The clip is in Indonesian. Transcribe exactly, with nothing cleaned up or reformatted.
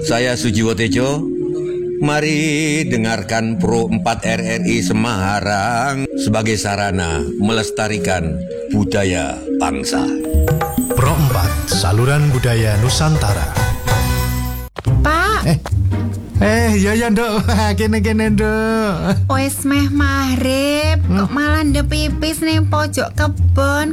saya Sujiwo Tejo. Mari dengarkan Pro empat R R I Semarang sebagai sarana melestarikan budaya bangsa. Pro empat, saluran budaya Nusantara. Pak. Eh, eh, ya ya Nduk, kene-kene Nduk. Wes meh maghrib, kok malah ndek pipis ning pojok kebon.